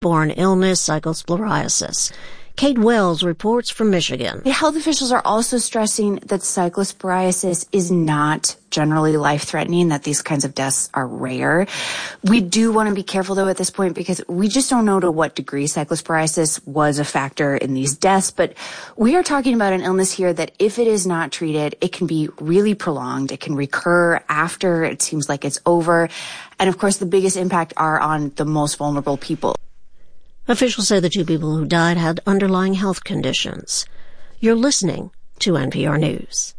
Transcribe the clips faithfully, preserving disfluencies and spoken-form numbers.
borne illness, cyclosporiasis. Kate Wells reports from Michigan. The health officials are also stressing that cyclosporiasis is not generally life-threatening, that these kinds of deaths are rare. We do want to be careful, though, at this point, because we just don't know to what degree cyclosporiasis was a factor in these deaths. But we are talking about an illness here that, if it is not treated, it can be really prolonged. It can recur after it seems like it's over. And, of course, the biggest impact are on the most vulnerable people. Officials say the two people who died had underlying health conditions. You're listening to N P R News.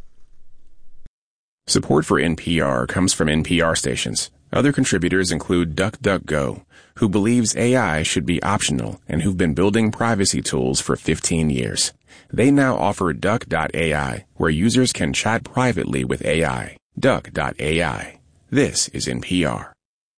Support for N P R comes from N P R stations. Other contributors include DuckDuckGo, who believes A I should be optional and who've been building privacy tools for fifteen years. They now offer Duck dot A I, where users can chat privately with A I. Duck dot A I. This is N P R.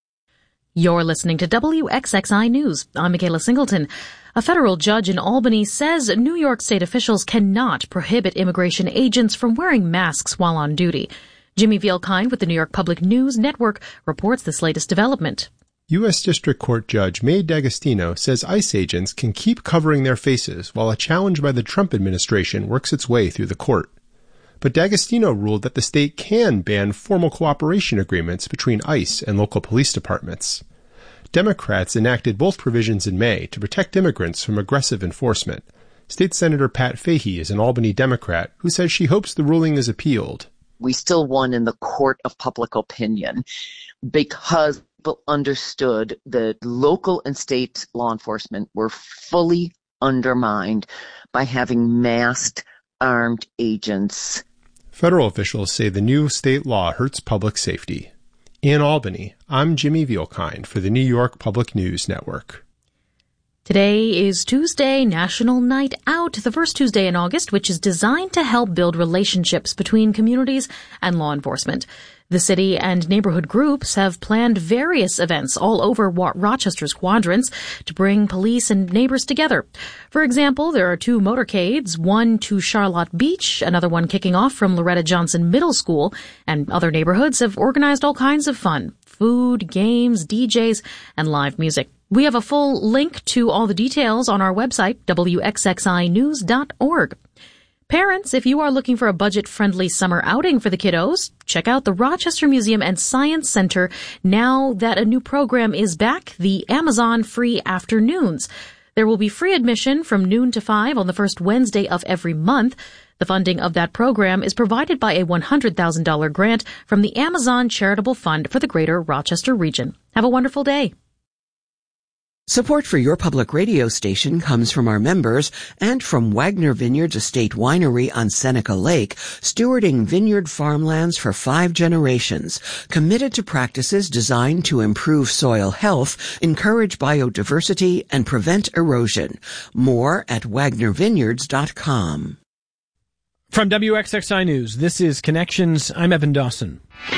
You're listening to W X X I News. I'm Michaela Singleton. A federal judge in Albany says New York State officials cannot prohibit immigration agents from wearing masks while on duty. Jimmy Vielkind with the New York Public News Network reports this latest development. U S. District Court Judge May D'Agostino says ICE agents can keep covering their faces while a challenge by the Trump administration works its way through the court. But D'Agostino ruled that the state can ban formal cooperation agreements between ICE and local police departments. Democrats enacted both provisions in May to protect immigrants from aggressive enforcement. State Senator Pat Fahey is an Albany Democrat who says she hopes the ruling is appealed. We still won in the court of public opinion because people understood that local and state law enforcement were fully undermined by having masked armed agents. Federal officials say the new state law hurts public safety. In Albany, I'm Jimmy Vielkind for the New York Public News Network. Today is Tuesday, National Night Out, the first Tuesday in August, which is designed to help build relationships between communities and law enforcement. The city and neighborhood groups have planned various events all over Rochester's quadrants to bring police and neighbors together. For example, there are two motorcades, one to Charlotte Beach, another one kicking off from Loretta Johnson Middle School, and other neighborhoods have organized all kinds of fun, food, games, D Js, and live music. We have a full link to all the details on our website, W X X I news dot org. Parents, if you are looking for a budget-friendly summer outing for the kiddos, check out the Rochester Museum and Science Center now that a new program is back, the Amazon Free Afternoons. There will be free admission from noon to five on the first Wednesday of every month. The funding of that program is provided by a one hundred thousand dollars grant from the Amazon Charitable Fund for the Greater Rochester region. Have a wonderful day. Support for your public radio station comes from our members and from Wagner Vineyards Estate Winery on Seneca Lake, stewarding vineyard farmlands for five generations, committed to practices designed to improve soil health, encourage biodiversity, and prevent erosion. More at wagner vineyards dot com. From W X X I News, this is Connections. I'm Evan Dawson.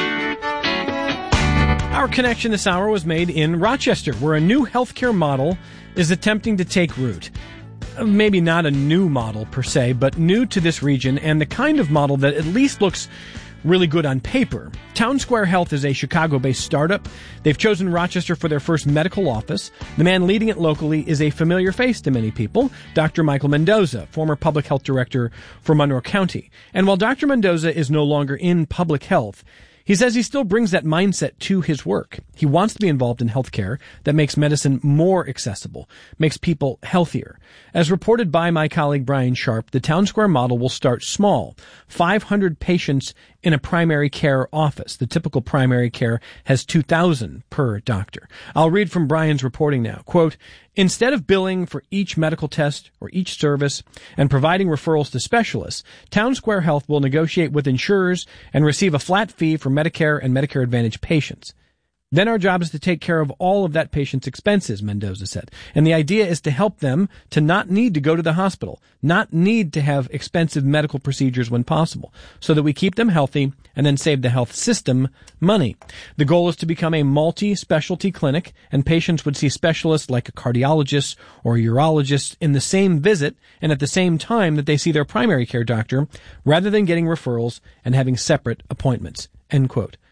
Our connection this hour was made in Rochester, where a new healthcare model is attempting to take root. Maybe not a new model per se, but new to this region and the kind of model that at least looks really good on paper. Town Square Health is a Chicago-based startup. They've chosen Rochester for their first medical office. The man leading it locally is a familiar face to many people, Doctor Michael Mendoza, former public health director for Monroe County. And while Doctor Mendoza is no longer in public health, he says he still brings that mindset to his work. He wants to be involved in healthcare that makes medicine more accessible, makes people healthier. As reported by my colleague Brian Sharp, the Town Square model will start small, five hundred patients in a primary care office. The typical primary care has two thousand per doctor. I'll read from Brian's reporting now. Quote, instead of billing for each medical test or each service and providing referrals to specialists, Town Square Health will negotiate with insurers and receive a flat fee for Medicare and Medicare Advantage patients. Then our job is to take care of all of that patient's expenses, Mendoza said. And the idea is to help them to not need to go to the hospital, not need to have expensive medical procedures when possible, so that we keep them healthy and then save the health system money. The goal is to become a multi-specialty clinic, and patients would see specialists like a cardiologist or a urologist in the same visit and at the same time that they see their primary care doctor, rather than getting referrals and having separate appointments. End quote.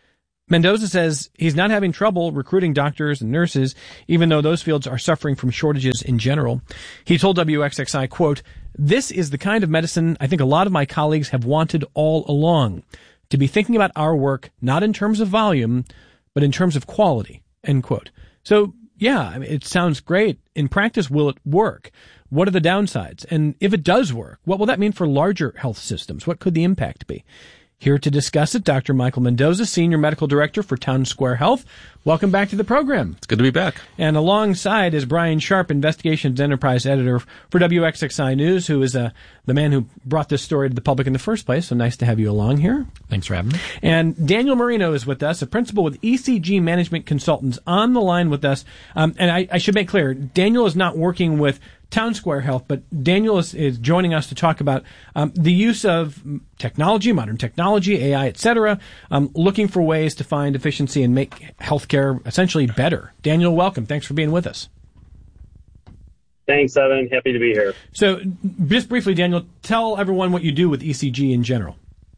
Mendoza says he's not having trouble recruiting doctors and nurses, even though those fields are suffering from shortages in general. He told W X X I, quote, "This is the kind of medicine I think a lot of my colleagues have wanted all along, to be thinking about our work not in terms of volume, but in terms of quality," end quote. So, yeah, I mean, it sounds great. In practice, will it work? What are the downsides? And if it does work, what will that mean for larger health systems? What could the impact be? Here to discuss it, Doctor Michael Mendoza, Senior Medical Director for Town Square Health. Welcome back to the program. It's good to be back. And alongside is Brian Sharp, Investigations Enterprise Editor for W X X I News, who is uh, the man who brought this story to the public in the first place. So nice to have you along here. Thanks for having me. And Daniel Marino is with us, a principal with E C G Management Consultants, on the line with us. Um, and I, I should make clear, Daniel is not working with Town Square Health, but Daniel is, is joining us to talk about um, the use of technology, modern technology, A I, et cetera, um, looking for ways to find efficiency and make healthcare essentially better. Daniel, welcome. Thanks for being with us. Thanks, Evan. Happy to be here. So just briefly, Daniel, tell everyone what you do with E C G in general.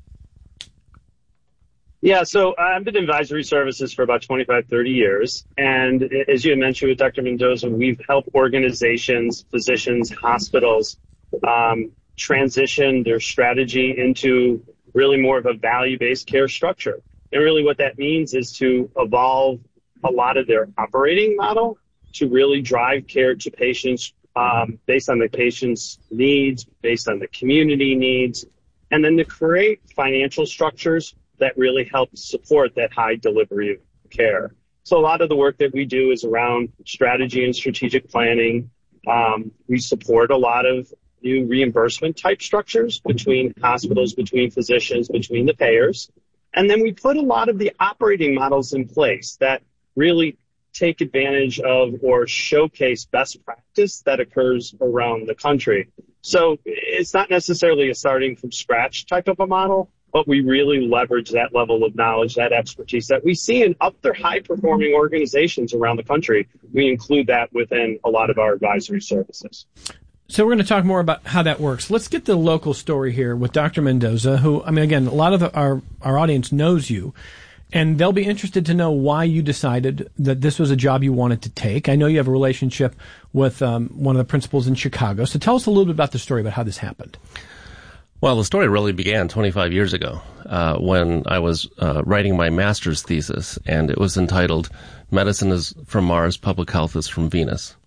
Yeah, so I've been in advisory services for about twenty-five, thirty years. And as you had mentioned with Doctor Mendoza, we've helped organizations, physicians, hospitals um, transition their strategy into really more of a value-based care structure. And really what that means is to evolve a lot of their operating model to really drive care to patients um, based on the patient's needs, based on the community needs, and then to create financial structures that really help support that high delivery of care. So a lot of the work that we do is around strategy and strategic planning. Um, we support a lot of new reimbursement type structures between hospitals, between physicians, between the payers. And then we put a lot of the operating models in place that really take advantage of or showcase best practice that occurs around the country. So it's not necessarily a starting from scratch type of a model, but we really leverage that level of knowledge, that expertise that we see in other high-performing organizations around the country. We include that within a lot of our advisory services. So we're going to talk more about how that works. Let's get the local story here with Doctor Mendoza, who, I mean, again, a lot of the, our, our audience knows you, and they'll be interested to know why you decided that this was a job you wanted to take. I know you have a relationship with um, one of the principals in Chicago. So tell us a little bit about the story about how this happened. Well, the story really began twenty-five years ago uh, when I was uh, writing my master's thesis, and it was entitled "Medicine is from Mars, Public Health is from Venus."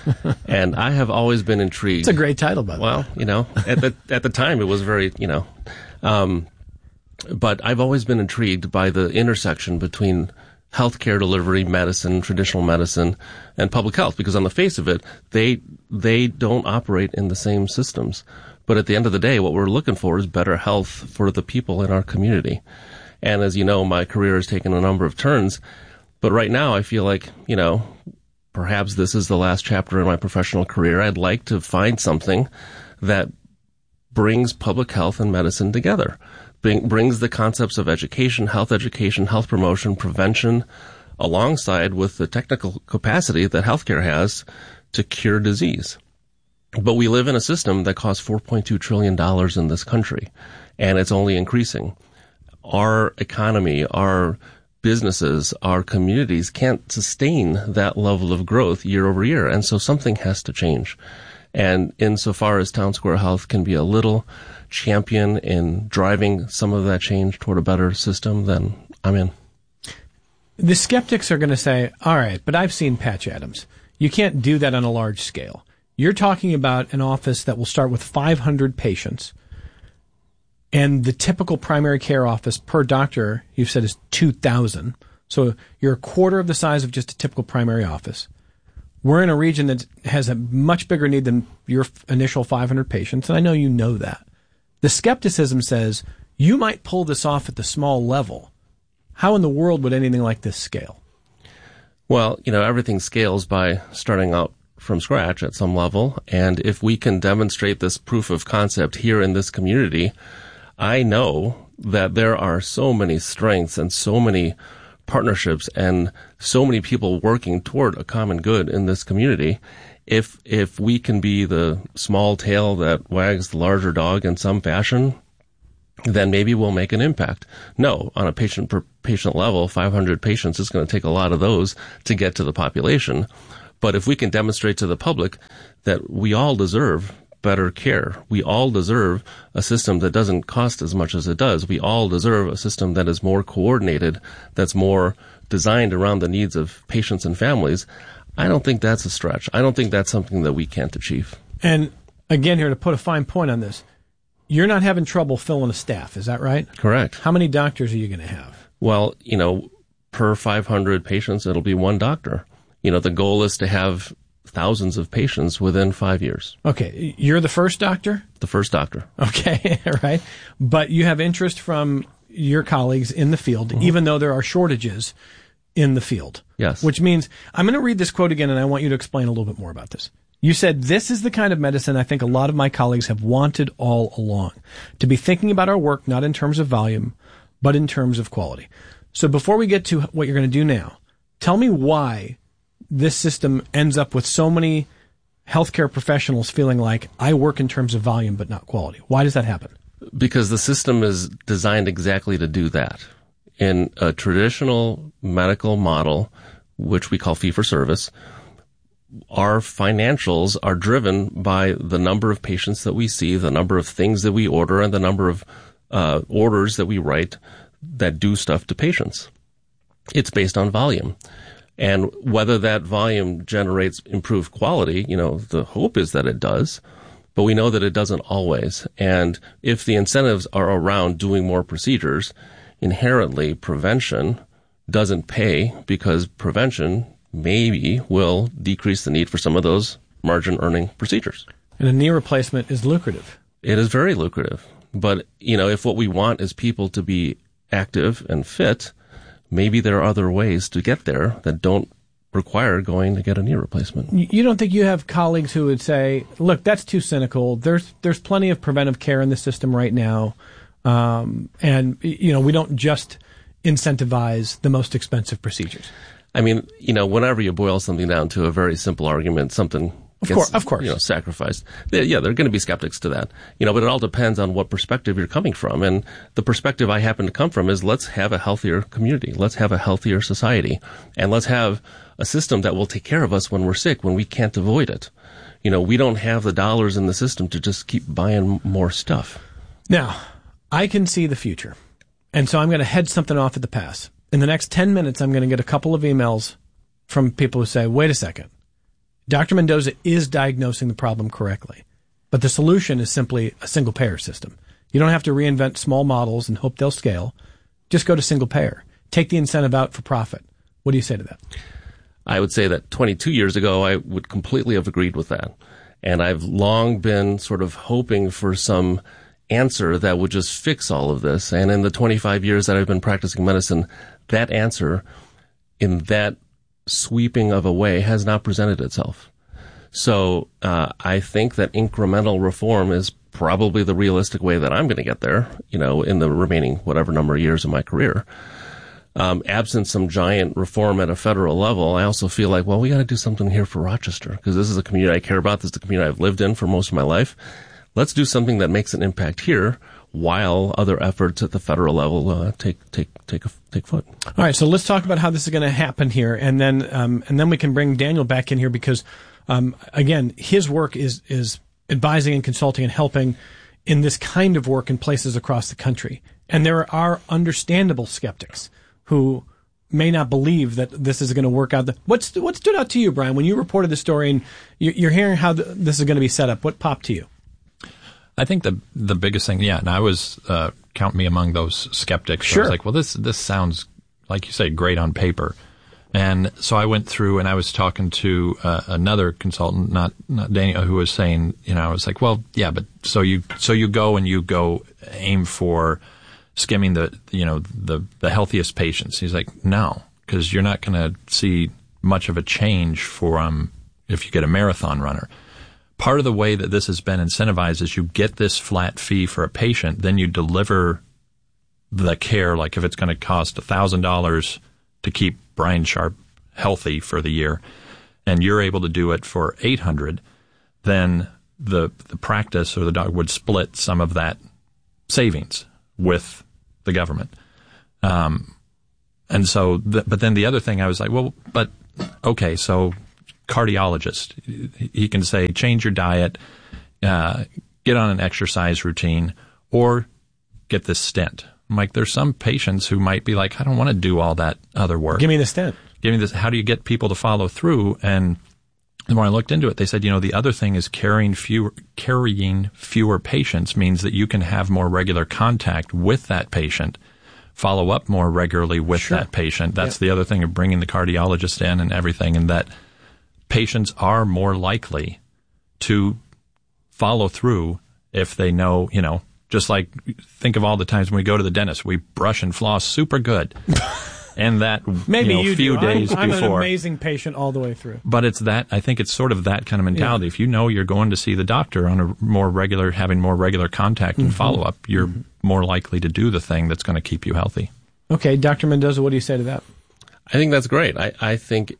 And I have always been intrigued. It's a great title, by the way. Well, you know, at the at the time it was very, you know, um, but I've always been intrigued by the intersection between healthcare delivery, medicine, traditional medicine, and public health, because on the face of it, they they don't operate in the same systems. But at the end of the day, what we're looking for is better health for the people in our community. And as you know, my career has taken a number of turns. But right now, I feel like, you know, perhaps this is the last chapter in my professional career. I'd like to find something that brings public health and medicine together, Bring, brings the concepts of education, health education, health promotion, prevention, alongside with the technical capacity that healthcare has to cure disease. But we live in a system that costs four point two trillion dollars in this country, and it's only increasing. Our economy, our businesses, our communities can't sustain that level of growth year over year, and so something has to change. And insofar as Town Square Health can be a little champion in driving some of that change toward a better system, then I'm in. The skeptics are going to say, all right, but I've seen Patch Adams. You can't do that on a large scale. You're talking about an office that will start with five hundred patients, and the typical primary care office per doctor, you've said, is two thousand. So you're a quarter of the size of just a typical primary office. We're in a region that has a much bigger need than your initial five hundred patients, and I know you know that. The skepticism says you might pull this off at the small level. How in the world would anything like this scale? Well, you know, everything scales by starting out from scratch at some level. And if we can demonstrate this proof of concept here in this community, I know that there are so many strengths and so many partnerships and so many people working toward a common good in this community. If, if we can be the small tail that wags the larger dog in some fashion, then maybe we'll make an impact. No, on a patient per patient level, five hundred patients is going to take a lot of those to get to the population. But if we can demonstrate to the public that we all deserve better care, we all deserve a system that doesn't cost as much as it does, we all deserve a system that is more coordinated, that's more designed around the needs of patients and families, I don't think that's a stretch. I don't think that's something that we can't achieve. And again, here to put a fine point on this, you're not having trouble filling a staff, is that right? Correct. How many doctors are you going to have? Well, you know, per five hundred patients, it'll be one doctor. You know, the goal is to have thousands of patients within five years. Okay. You're the first doctor? The first doctor. Okay. Right. But you have interest from your colleagues in the field, mm-hmm. even though there are shortages in the field. Yes. Which means, I'm going to read this quote again, and I want you to explain a little bit more about this. You said, this is the kind of medicine I think a lot of my colleagues have wanted all along, to be thinking about our work not in terms of volume, but in terms of quality. So before we get to what you're going to do now, tell me why this system ends up with so many healthcare professionals feeling like I work in terms of volume but not quality. Why does that happen? Because the system is designed exactly to do that. In a traditional medical model, which we call fee-for-service, our financials are driven by the number of patients that we see, the number of things that we order, and the number of uh, orders that we write that do stuff to patients. It's based on volume. And whether that volume generates improved quality, you know, the hope is that it does, but we know that it doesn't always. And if the incentives are around doing more procedures, inherently prevention doesn't pay, because prevention maybe will decrease the need for some of those margin-earning procedures. And a knee replacement is lucrative. It is very lucrative. But, you know, if what we want is people to be active and fit, maybe there are other ways to get there that don't require going to get a knee replacement. You don't think you have colleagues who would say, look, that's too cynical. There's there's plenty of preventive care in the system right now. Um, and, you know, we don't just incentivize the most expensive procedures. I mean, you know, whenever you boil something down to a very simple argument, something of gets, course, of course. you know, sacrificed. Yeah, there are going to be skeptics to that. You know, but it all depends on what perspective you're coming from. And the perspective I happen to come from is, let's have a healthier community. Let's have a healthier society. And let's have a system that will take care of us when we're sick, when we can't avoid it. You know, we don't have the dollars in the system to just keep buying more stuff. Now, I can see the future. And so I'm going to head something off at the pass. In the next ten minutes, I'm going to get a couple of emails from people who say, wait a second, Doctor Mendoza is diagnosing the problem correctly, but the solution is simply a single payer system. You don't have to reinvent small models and hope they'll scale. Just go to single payer. Take the incentive out for profit. What do you say to that? I would say that twenty-two years ago, I would completely have agreed with that. And I've long been sort of hoping for some answer that would just fix all of this. And in the twenty-five years that I've been practicing medicine, that answer in that sweeping of a way has not presented itself. So uh, I think that incremental reform is probably the realistic way that I'm going to get there, you know, in the remaining whatever number of years of my career. Um, absent some giant reform at a federal level, I also feel like, well, we got to do something here for Rochester, because this is a community I care about. This is the community I've lived in for most of my life. Let's do something that makes an impact here, while other efforts at the federal level uh, take take take a, take foot. All right, so let's talk about how this is going to happen here, and then um, and then we can bring Daniel back in here, because um, again, his work is is advising and consulting and helping in this kind of work in places across the country, and there are understandable skeptics who may not believe that this is going to work out. The, what's what stood out to you, Brian, when you reported the story and you're hearing how the, this is going to be set up? What popped to you? I think the the biggest thing, yeah, and I was, uh, count me among those skeptics. Sure. I was like, well, this this sounds, like you say, great on paper. And so I went through and I was talking to uh, another consultant, not not Daniel, who was saying, you know, I was like, well, yeah, but so you so you go and you go aim for skimming the, you know, the the healthiest patients. He's like, no, because you're not going to see much of a change for um if you get a marathon runner. Part of the way that this has been incentivized is you get this flat fee for a patient, then you deliver the care. Like if it's going to cost one thousand dollars to keep Brian Sharp healthy for the year, and you're able to do it for eight hundred dollars, then the the practice or the doctor would split some of that savings with the government. Um, and so, th- but then the other thing I was like, well, but okay, so cardiologist, he can say, change your diet, uh, get on an exercise routine, or get this stent. I'm like, there's some patients who might be like, I don't want to do all that other work. Give me the stent. Give me this. How do you get people to follow through? And the more I looked into it, they said, you know, the other thing is carrying fewer, carrying fewer patients means that you can have more regular contact with that patient, follow up more regularly with Sure. that patient. That's Yep. the other thing of bringing the cardiologist in and everything, and that patients are more likely to follow through if they know, you know, just like think of all the times when we go to the dentist, we brush and floss super good. And that Maybe you know, you few do. days I'm, I'm before. an amazing patient all the way through. But it's that, I think it's sort of that kind of mentality. Yeah. If you know you're going to see the doctor on a more regular, having more regular contact and Mm-hmm. follow up, you're mm-hmm. more likely to do the thing that's going to keep you healthy. Okay, Doctor Mendoza, what do you say to that? I think that's great. I, I think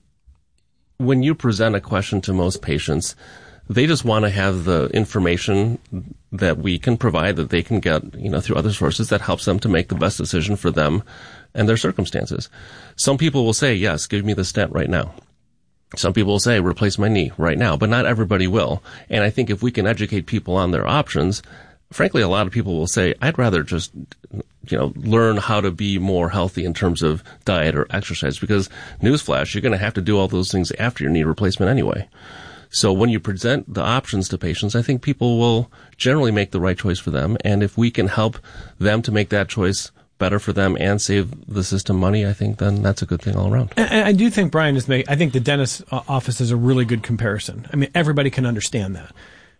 when you present a question to most patients, they just want to have the information that we can provide, that they can get, you know, through other sources that helps them to make the best decision for them and their circumstances. Some people will say, yes, give me the stent right now. Some people will say, replace my knee right now, but not everybody will. And I think if we can educate people on their options, frankly, a lot of people will say, I'd rather just, you know, learn how to be more healthy in terms of diet or exercise, because newsflash, you're going to have to do all those things after your knee replacement anyway. So when you present the options to patients, I think people will generally make the right choice for them. And if we can help them to make that choice better for them and save the system money, I think then that's a good thing all around. And I do think Brian is making, I think the dentist's office is a really good comparison. I mean, everybody can understand that.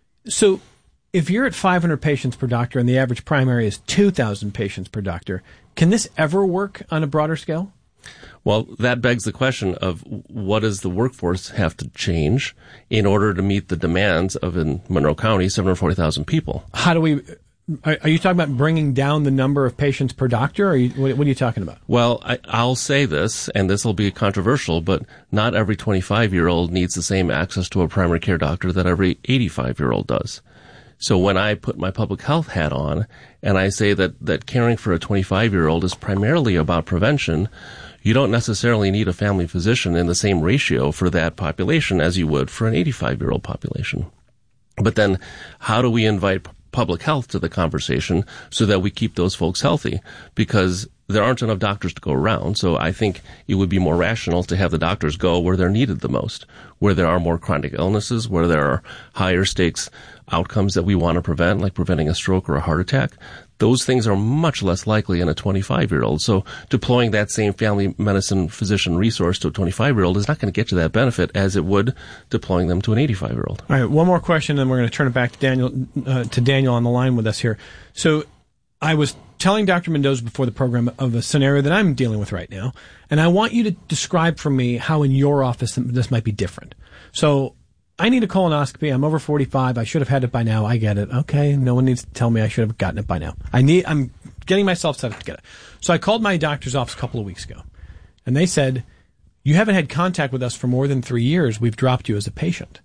So if you're at five hundred patients per doctor and the average primary is two thousand patients per doctor, can this ever work on a broader scale? Well, that begs the question of what does the workforce have to change in order to meet the demands of, in Monroe County, seven hundred forty thousand people? How do we, are, are you talking about bringing down the number of patients per doctor, or are you, what, what are you talking about? Well, I, I'll say this, and this will be controversial, but not every twenty-five-year-old needs the same access to a primary care doctor that every eighty-five-year-old does. So when I put my public health hat on and I say that, that caring for a twenty-five-year-old is primarily about prevention, you don't necessarily need a family physician in the same ratio for that population as you would for an eighty-five-year-old population. But then how do we invite public health to the conversation so that we keep those folks healthy? Because there aren't enough doctors to go around. So I think it would be more rational to have the doctors go where they're needed the most, where there are more chronic illnesses, where there are higher stakes outcomes that we want to prevent, like preventing a stroke or a heart attack. Those things are much less likely in a twenty-five-year-old. So deploying that same family medicine physician resource to a twenty-five-year-old is not going to get you that benefit as it would deploying them to an eighty-five-year-old. All right, one more question, then we're going to turn it back to Daniel, uh, to Daniel on the line with us here. So I was telling Doctor Mendoza before the program of a scenario that I'm dealing with right now, and I want you to describe for me how in your office this might be different. So I need a colonoscopy. I'm over forty-five. I should have had it by now. I get it. Okay. No one needs to tell me I should have gotten it by now. I need, I'm getting myself set up to get it. So I called my doctor's office a couple of weeks ago, and they said, you haven't had contact with us for more than three years. We've dropped you as a patient.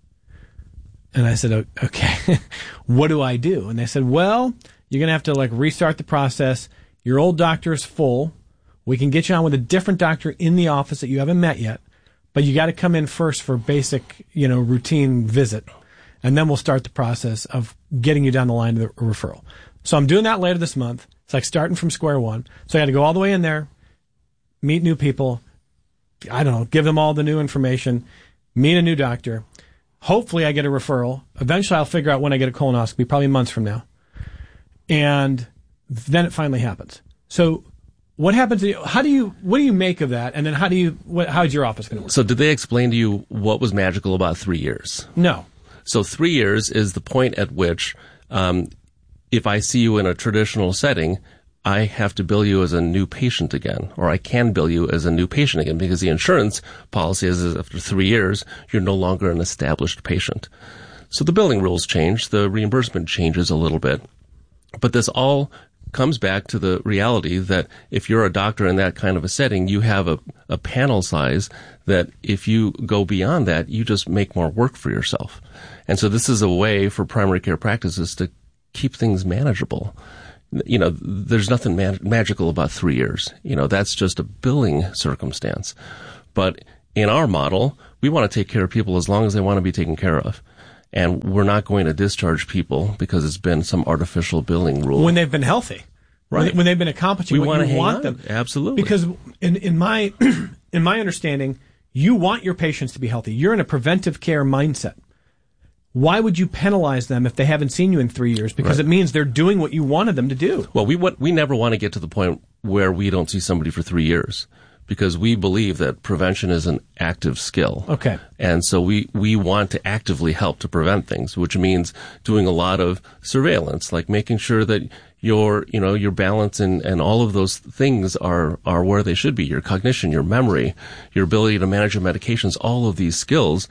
And I said, okay, what do I do? And they said, well, you're going to have to like restart the process. Your old doctor is full. We can get you on with a different doctor in the office that you haven't met yet. But you got to come in first for basic, you know, routine visit. And then we'll start the process of getting you down the line to the referral. So I'm doing that later this month. It's like starting from square one. So I got to go all the way in there, meet new people. I don't know, give them all the new information, meet a new doctor. Hopefully I get a referral. Eventually I'll figure out when I get a colonoscopy, probably months from now. And then it finally happens. So what happens to you? How do you, what do you make of that? And then how do you, what, how's your office going to work? So did they explain to you what was magical about three years? No. So three years is the point at which, um, if I see you in a traditional setting, I have to bill you as a new patient again, or I can bill you as a new patient again, because the insurance policy is after three years, you're no longer an established patient. So the billing rules change, the reimbursement changes a little bit, but this all comes back to the reality that if you're a doctor in that kind of a setting, you have a, a panel size that if you go beyond that, you just make more work for yourself. And so this is a way for primary care practices to keep things manageable. you know, there's nothing ma- magical about three years. You know, that's just a billing circumstance. But in our model, we want to take care of people as long as they want to be taken care of. And we're not going to discharge people because it's been some artificial billing rule. When they've been healthy. Right. When they've been accomplishing we what you hang want on. them. Absolutely. Because in, in my in my understanding, you want your patients to be healthy. You're in a preventive care mindset. Why would you penalize them if they haven't seen you in three years? Because right. it means they're doing what you wanted them to do. Well, we we never want to get to the point where we don't see somebody for three years. Because we believe that prevention is an active skill. Okay. And so we, we want to actively help to prevent things, which means doing a lot of surveillance, like making sure that your, you know, your balance and, and all of those things are, are where they should be. Your cognition, your memory, your ability to manage your medications, all of these skills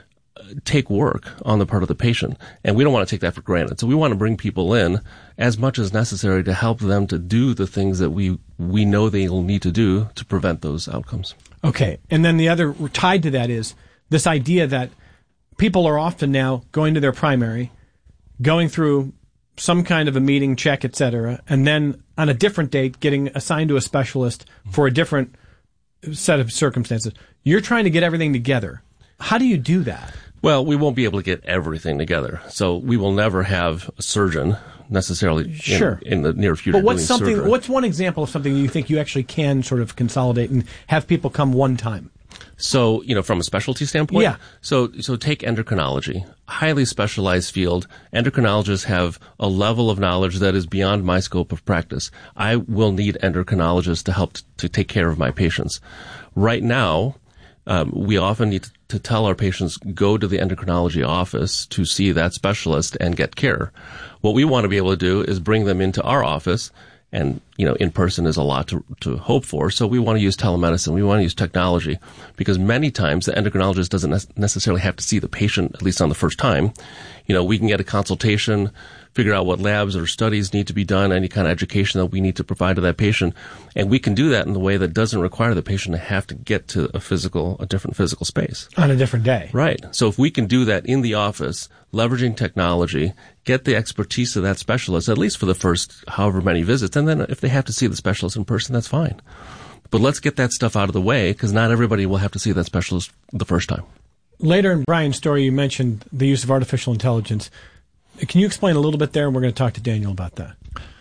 take work on the part of the patient. And we don't want to take that for granted. So we want to bring people in as much as necessary to help them to do the things that we, we know they'll need to do to prevent those outcomes. Okay. And then the other tied to that is this idea that people are often now going to their primary, going through some kind of a meeting, check, et cetera, and then on a different date getting assigned to a specialist for a different set of circumstances. You're trying to get everything together. How do you do that? Well, we won't be able to get everything together. So we will never have a surgeon necessarily sure. in, in the near future. But what's doing something? surgery. What's one example of something you think you actually can sort of consolidate and have people come one time? So, you know, from a specialty standpoint? Yeah. So, so take endocrinology. Highly specialized field. Endocrinologists have a level of knowledge that is beyond my scope of practice. I will need endocrinologists to help t- to take care of my patients. Right now, um, we often need to to tell our patients, go to the endocrinology office to see that specialist and get care. What we want to be able to do is bring them into our office, and, you know, in person is a lot to, to hope for. So we want to use telemedicine. We want to use technology, because many times the endocrinologist doesn't ne- necessarily have to see the patient, at least on the first time. You know, we can get a consultation, figure out what labs or studies need to be done, any kind of education that we need to provide to that patient. And we can do that in a way that doesn't require the patient to have to get to a physical, a different physical space. On a different day. Right. So if we can do that in the office, leveraging technology, get the expertise of that specialist, at least for the first however many visits, and then if they have to see the specialist in person, that's fine. But let's get that stuff out of the way, because not everybody will have to see that specialist the first time. Later in Brian's story, you mentioned the use of artificial intelligence. Can you explain a little bit there? And we're going to talk to Daniel about that.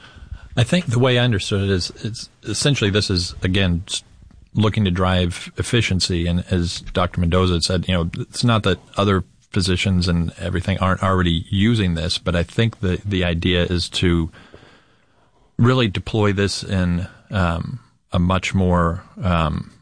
I think the way I understood it is, it's essentially this is, again, looking to drive efficiency. And as Doctor Mendoza had said, you know, it's not that other physicians and everything aren't already using this, but I think the, the idea is to really deploy this in um, a much more, um,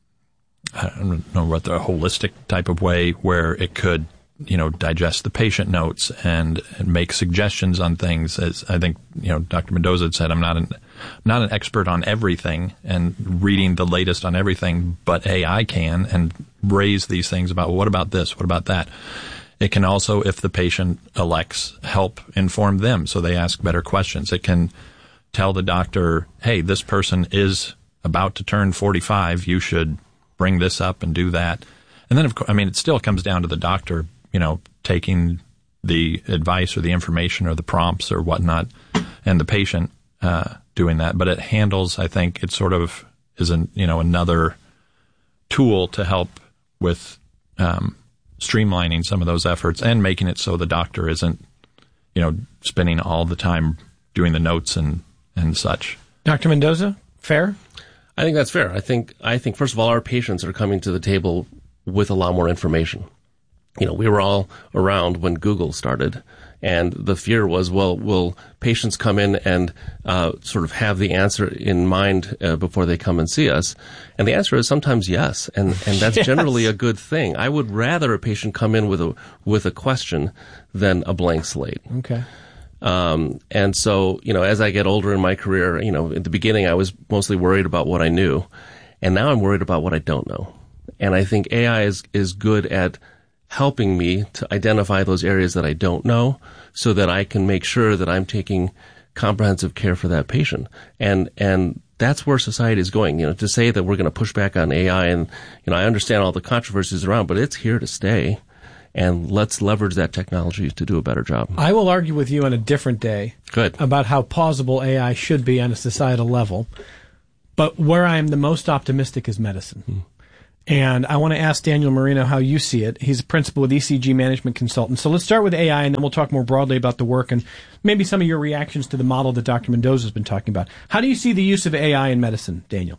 I don't know what the holistic type of way, where it could, you know, digest the patient notes and, and make suggestions on things. As I think, you know, Doctor Mendoza had said, I'm not an, not an expert on everything and reading the latest on everything, but A I can, and raise these things about, well, what about this? What about that? It can also, if the patient elects, help inform them so they ask better questions. It can tell the doctor, hey, this person is about to turn forty-five. You should bring this up and do that. And then, of course, I mean, it still comes down to the doctor, you know, taking the advice or the information or the prompts or whatnot, and the patient uh, doing that. But it handles, I think, it sort of is, an, you know, another tool to help with um, streamlining some of those efforts and making it so the doctor isn't, you know, spending all the time doing the notes and, and such. Doctor Mendoza, fair? I think that's fair. I think, I think, first of all, our patients are coming to the table with a lot more information. You know, we were all around when Google started, and the fear was, well, will patients come in and uh, sort of have the answer in mind uh, before they come and see us? And the answer is sometimes yes, and and that's yes. generally a good thing. I would rather a patient come in with a with a question than a blank slate. Okay. Um, and so, you know, as I get older in my career, you know, at the beginning I was mostly worried about what I knew, and now I'm worried about what I don't know. And I think A I is is good at helping me to identify those areas that I don't know, so that I can make sure that I'm taking comprehensive care for that patient. And, and that's where society is going. You know, to say that we're going to push back on A I, and, you know, I understand all the controversies around, but it's here to stay. and let's leverage that technology to do a better job. I will argue with you on a different day Good. about how plausible A I should be on a societal level. But where I am the most optimistic is medicine. Hmm. And I want to ask Daniel Marino how you see it. He's a principal with E C G Management Consultants. So let's start with A I, and then we'll talk more broadly about the work and maybe some of your reactions to the model that Doctor Mendoza has been talking about. How do you see the use of A I in medicine, Daniel?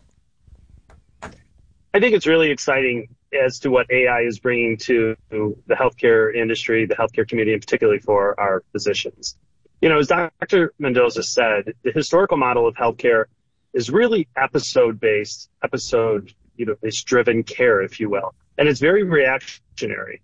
I think it's really exciting as to what A I is bringing to the healthcare industry, the healthcare community, and particularly for our physicians. You know, as Doctor Mendoza said, the historical model of healthcare is really episode-based, episode you know, it's driven care, if you will. And it's very reactionary.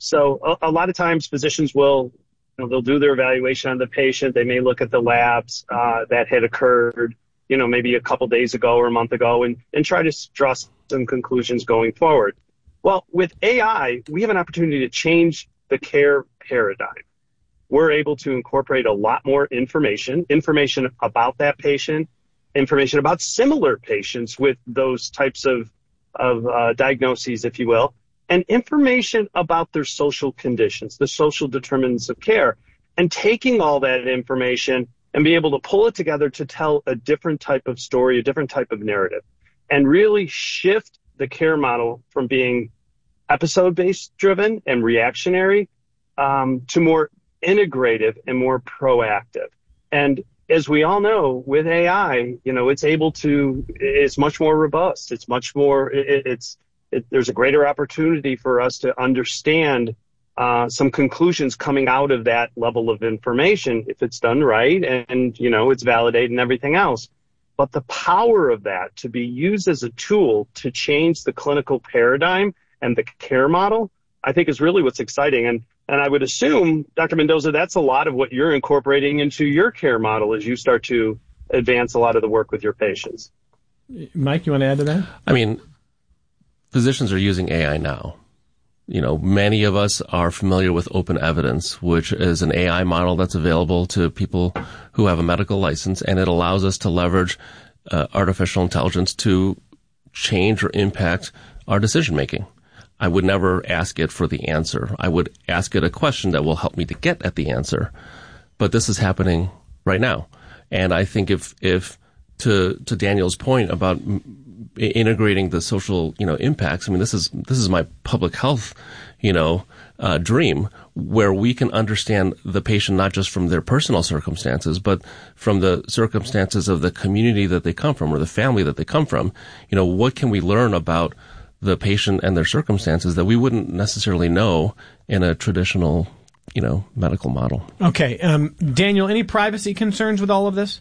So a, a lot of times physicians will, you know, they'll do their evaluation on the patient. They may look at the labs uh, that had occurred, you know, maybe a couple days ago or a month ago and, and try to draw some conclusions going forward. Well, with A I, we have an opportunity to change the care paradigm. We're able to incorporate a lot more information, information about that patient, information about similar patients with those types of of uh, diagnoses, if you will, and information about their social conditions, the social determinants of care, and taking all that information and be able to pull it together to tell a different type of story, a different type of narrative, and really shift the care model from being episode-based driven and reactionary um, to more integrative and more proactive. And as we all know, with A I, you know, it's able to, it's much more robust. It's much more, it, it's, it, there's a greater opportunity for us to understand uh, some conclusions coming out of that level of information if it's done right and, and, you know, it's validated and everything else. But the power of that to be used as a tool to change the clinical paradigm and the care model, I think is really what's exciting. And And I would assume, Doctor Mendoza, that's a lot of what you're incorporating into your care model as you start to advance a lot of the work with your patients. Mike, you want to add to that? I mean, physicians are using A I now. You know, many of us are familiar with Open Evidence, which is an A I model that's available to people who have a medical license, and it allows us to leverage uh, artificial intelligence to change or impact our decision making. I would never ask it for the answer. I would ask it a question that will help me to get at the answer. But this is happening right now. And I think if, if to, to Daniel's point about m- integrating the social, you know, impacts, I mean, this is, this is my public health, you know, uh, dream where we can understand the patient not just from their personal circumstances, but from the circumstances of the community that they come from or the family that they come from. You know, what can we learn about the patient and their circumstances that we wouldn't necessarily know in a traditional, you know, medical model. Okay. Um, Daniel, any privacy concerns with all of this?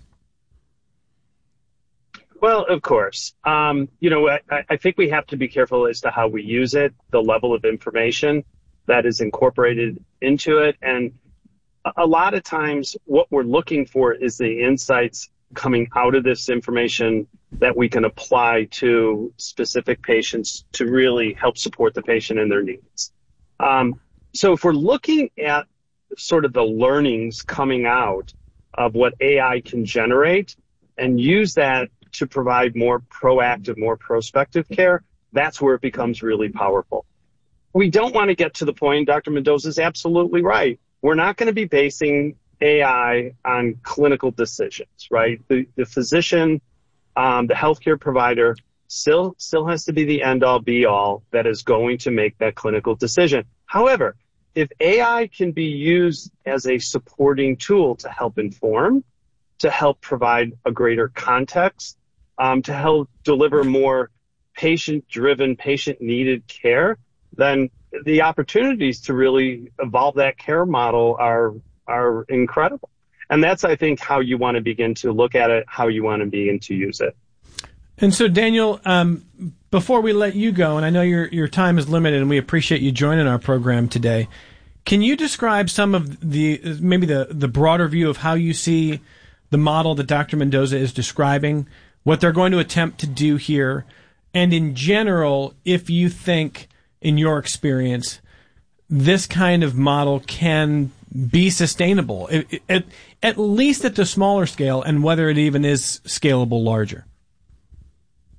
Well, of course. Um, you know, I, I think we have to be careful as to how we use it, the level of information that is incorporated into it. And a lot of times what we're looking for is the insights coming out of this information that we can apply to specific patients to really help support the patient and their needs. Um, so if we're looking at sort of the learnings coming out of what A I can generate and use that to provide more proactive, more prospective care, that's where it becomes really powerful. We don't want to get to the point, Doctor Mendoza is absolutely right. We're not going to be basing A I on clinical decisions, right? The, the physician, um, the healthcare provider still, still has to be the end all be all that is going to make that clinical decision. However, if A I can be used as a supporting tool to help inform, to help provide a greater context, um, to help deliver more patient-driven, patient-needed care, then the opportunities to really evolve that care model are are incredible. And that's, I think, how you want to begin to look at it, how you want to begin to use it. And so, Daniel, um, before we let you go, and I know your your time is limited, and we appreciate you joining our program today, can you describe some of the, maybe the, the broader view of how you see the model that Doctor Mendoza is describing, what they're going to attempt to do here, and in general, if you think, in your experience, this kind of model can be sustainable, at, at least at the smaller scale, and whether it even is scalable larger?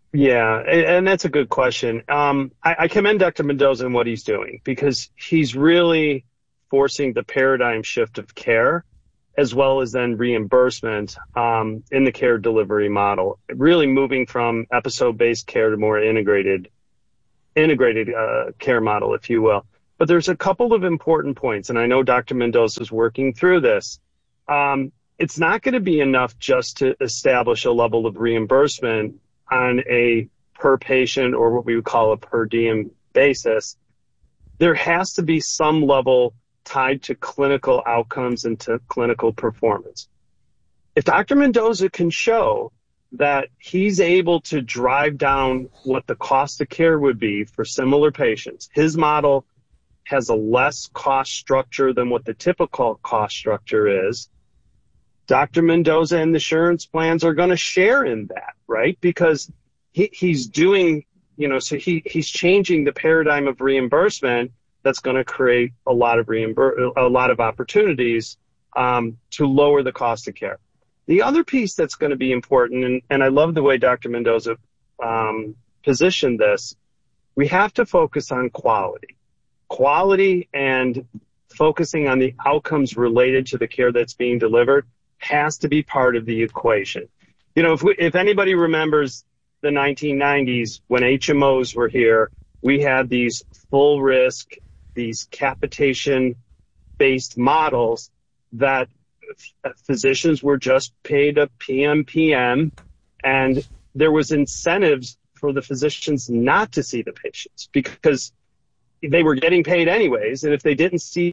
Yeah, and that's a good question. Um, I, I commend Doctor Mendoza and what he's doing, because he's really forcing the paradigm shift of care, as well as then reimbursement um, in the care delivery model, really moving from episode-based care to more integrated integrated uh, care model, if you will. But there's a couple of important points, and I know Doctor Mendoza is working through this. Um, it's not going to be enough just to establish a level of reimbursement on a per patient, or what we would call a per diem basis. There has to be some level tied to clinical outcomes and to clinical performance. If Doctor Mendoza can show that he's able to drive down what the cost of care would be for similar patients, his model has a less cost structure than what the typical cost structure is, Doctor Mendoza and the insurance plans are going to share in that, right? Because he, he's doing, you know, so he, he's changing the paradigm of reimbursement. That's going to create a lot of reimbur- a lot of opportunities um, to lower the cost of care. The other piece that's going to be important, and, and I love the way Doctor Mendoza um, positioned this, we have to focus on quality. Quality and focusing on the outcomes related to the care that's being delivered has to be part of the equation. You know, if we, if anybody remembers the nineteen nineties, when H M Os were here, we had these full risk, these capitation-based models that physicians were just paid a P M P M, and there was incentives for the physicians not to see the patients because they were getting paid anyways, and if they didn't see...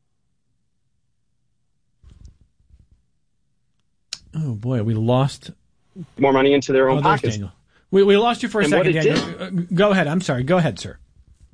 Oh, boy, we lost... more money into their own oh, pockets. Daniel. We, we lost you for a and second, Daniel. Did, Go ahead. I'm sorry. Go ahead, sir.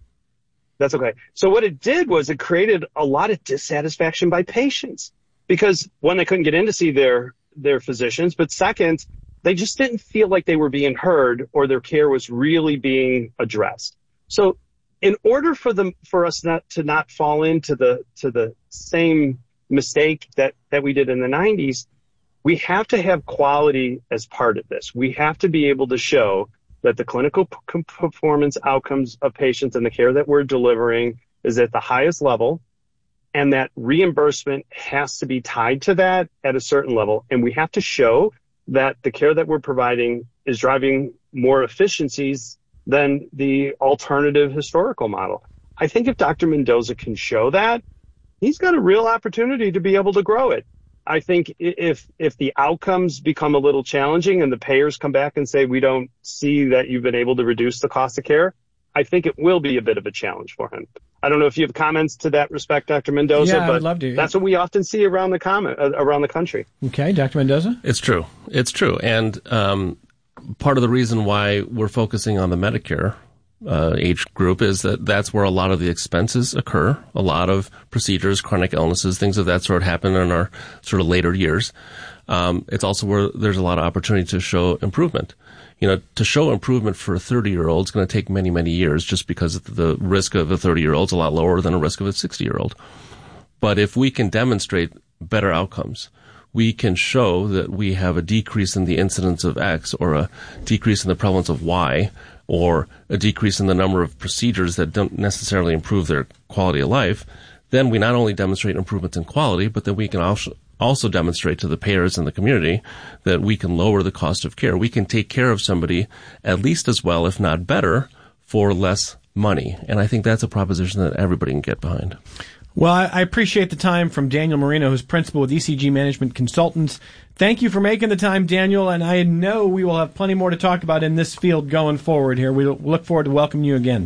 That's okay. So what it did was it created a lot of dissatisfaction by patients because, one, they couldn't get in to see their, their physicians, but second, they just didn't feel like they were being heard or their care was really being addressed. So in order for them, for us not to not fall into the, to the same mistake that, that we did in the nineties, we have to have quality as part of this. We have to be able to show that the clinical p- performance outcomes of patients and the care that we're delivering is at the highest level, and that reimbursement has to be tied to that at a certain level. And we have to show that the care that we're providing is driving more efficiencies than the alternative historical model. I think if Doctor Mendoza can show that, he's got a real opportunity to be able to grow it. I think if if the outcomes become a little challenging and the payers come back and say, we don't see that you've been able to reduce the cost of care, I think it will be a bit of a challenge for him. I don't know if you have comments to that respect, Doctor Mendoza, yeah, but I'd love to. That's what we often see around the comment, uh, around the country. Okay, Doctor Mendoza? It's true. It's true. And um, part of the reason why we're focusing on the Medicare Uh, age group is that that's where a lot of the expenses occur. A lot of procedures, chronic illnesses, things of that sort happen in our sort of later years. Um, it's also where there's a lot of opportunity to show improvement. You know, to show improvement for a thirty-year-old is going to take many, many years just because the risk of a thirty-year-old is a lot lower than a risk of a sixty-year-old. But if we can demonstrate better outcomes, we can show that we have a decrease in the incidence of X or a decrease in the prevalence of Y, or a decrease in the number of procedures that don't necessarily improve their quality of life, then we not only demonstrate improvements in quality, but then we can also also demonstrate to the payers and the community that we can lower the cost of care. We can take care of somebody at least as well, if not better, for less money. And I think that's a proposition that everybody can get behind. Well, I appreciate the time from Daniel Marino, who's principal with E C G Management Consultants. Thank you for making the time, Daniel, and I know we will have plenty more to talk about in this field going forward here. We look forward to welcoming you again.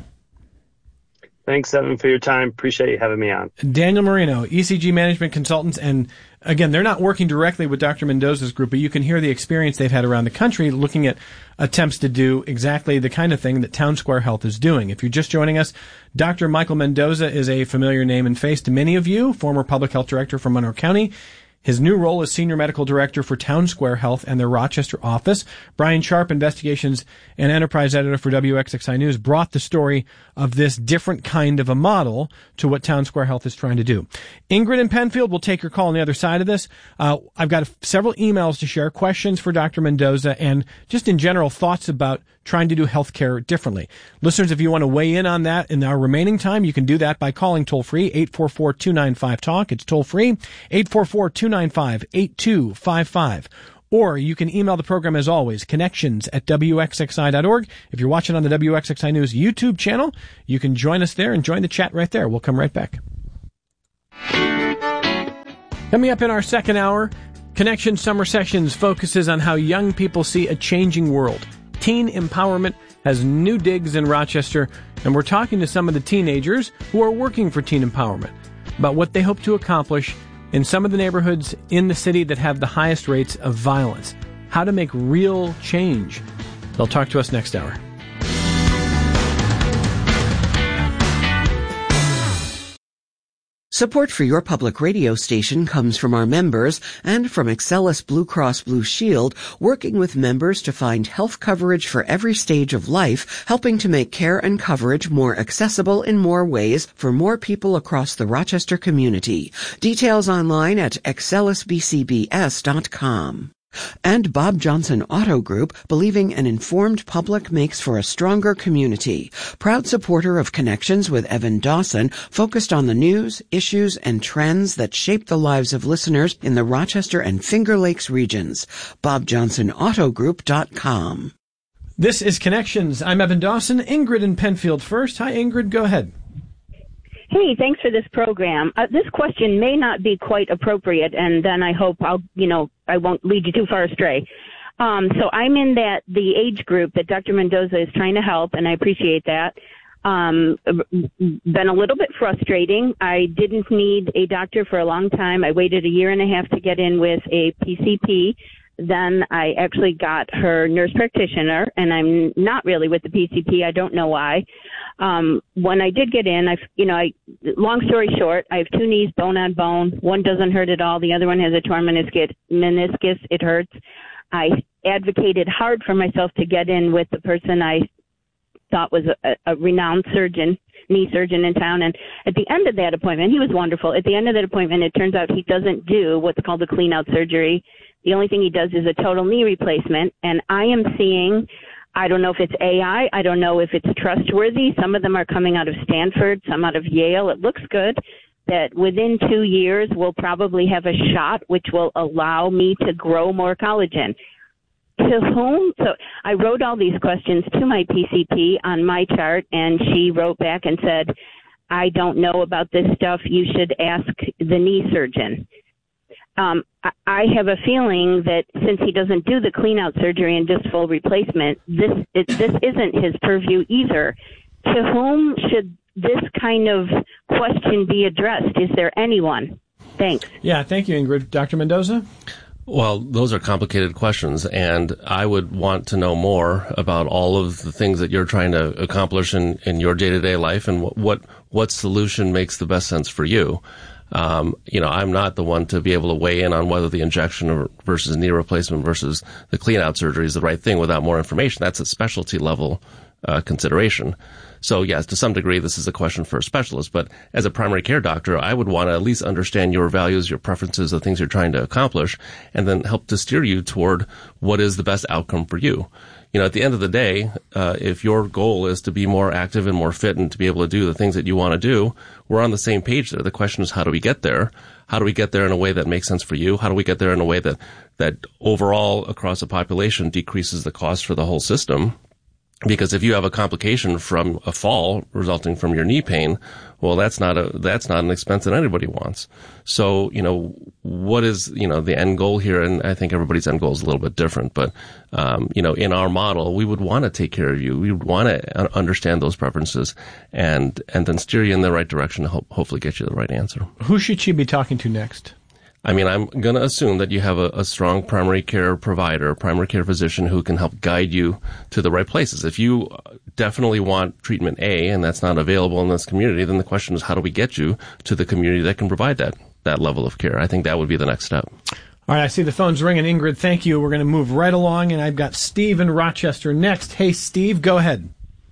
Thanks, Evan, for your time. Appreciate you having me on. Daniel Marino, E C G Management Consultants, and again, they're not working directly with Doctor Mendoza's group, but you can hear the experience they've had around the country looking at attempts to do exactly the kind of thing that Town Square Health is doing. If you're just joining us, Doctor Michael Mendoza is a familiar name and face to many of you, former public health director from Monroe County. his new role as Senior Medical Director for Town Square Health and their Rochester office. Brian Sharp, Investigations and Enterprise Editor for W X X I News, brought the story of this different kind of a model to what Town Square Health is trying to do. Ingrid in Penfield will take your call on the other side of this. Uh, I've got a, several emails to share, questions for Doctor Mendoza, and just in general thoughts about trying to do healthcare differently. Listeners, if you want to weigh in on that in our remaining time, you can do that by calling toll-free eight four four, two nine five, talk. It's toll-free eight four four, two nine five, eight two five five. Or you can email the program as always, connections at W X X I dot org. If you're watching on the W X X I News YouTube channel, you can join us there and join the chat right there. We'll come right back. Coming up in our second hour, Connection Summer Sessions focuses on how young people see a changing world. Teen empowerment has new digs in Rochester, and we're talking to some of the teenagers who are working for teen empowerment about what they hope to accomplish in some of the neighborhoods in the city that have the highest rates of violence. How to make real change. They'll talk to us next hour. Support for your public radio station comes from our members and from Excellus Blue Cross Blue Shield, working with members to find health coverage for every stage of life, helping to make care and coverage more accessible in more ways for more people across the Rochester community. Details online at excellus b c b s dot com. And Bob Johnson Auto Group, believing an informed public makes for a stronger community. Proud supporter of Connections with Evan Dawson, focused on the news, issues, and trends that shape the lives of listeners in the Rochester and Finger Lakes regions. bob johnson auto group dot com. This is Connections. I'm Evan Dawson. Ingrid in Penfield first. Hi, Ingrid. Go ahead. Hey, thanks for this program. Uh, this question may not be quite appropriate, and then I hope I'll, you know, I won't lead you too far astray. Um, so I'm in that the age group that Doctor Mendoza is trying to help, and I appreciate that. Um, been a little bit frustrating. I didn't need a doctor for a long time. I waited a year and a half to get in with a P C P. Then I actually got her nurse practitioner, and I'm not really with the P C P. I don't know why. Um, when I did get in, I, you know, I, long story short, I have two knees bone on bone. One doesn't hurt at all. The other one has a torn meniscus. meniscus. It hurts. I advocated hard for myself to get in with the person I thought was a, a renowned surgeon, knee surgeon in town. And at the end of that appointment, he was wonderful. At the end of that appointment, it turns out he doesn't do what's called a clean out surgery. The only thing he does is a total knee replacement. And I am seeing, I don't know if it's A I, I don't know if it's trustworthy. Some of them are coming out of Stanford, some out of Yale. It looks good that within two years we'll probably have a shot which will allow me to grow more collagen. To whom? So I wrote all these questions to my P C P on my chart, and she wrote back and said, I don't know about this stuff. You should ask the knee surgeon. Um, I have a feeling that since he doesn't do the clean-out surgery and just full replacement, this it, this isn't his purview either. To whom should this kind of question be addressed? Is there anyone? Thanks. Yeah, thank you, Ingrid. Doctor Mendoza? Well, those are complicated questions, and I would want to know more about all of the things that you're trying to accomplish in, in your day-to-day life and what, what, what solution makes the best sense for you. Um, you know, I'm not the one to be able to weigh in on whether the injection or versus knee replacement versus the clean-out surgery is the right thing without more information. That's a specialty level uh, consideration. So, yes, to some degree, this is a question for a specialist. But as a primary care doctor, I would want to at least understand your values, your preferences, the things you're trying to accomplish, and then help to steer you toward what is the best outcome for you. You know, at the end of the day, uh, if your goal is to be more active and more fit and to be able to do the things that you want to do, we're on the same page there. The question is, how do we get there? How do we get there in a way that makes sense for you? How do we get there in a way that, that overall across the population decreases the cost for the whole system? Because if you have a complication from a fall resulting from your knee pain, well, that's not a, that's not an expense that anybody wants. So, you know, what is, you know, the end goal here? And I think everybody's end goal is a little bit different, but, um, you know, in our model, we would want to take care of you. We would want to understand those preferences and, and then steer you in the right direction to help, hopefully get you the right answer. Who should she be talking to next? I mean, I'm going to assume that you have a, a strong primary care provider, primary care physician who can help guide you to the right places. If you definitely want treatment A and that's not available in this community, then the question is, how do we get you to the community that can provide that? that level of care. I think that would be the next step. All right, I see the phone's ringing. Ingrid, thank you. We're going to move right along, and I've got Steve in Rochester next. Hey, Steve, go ahead.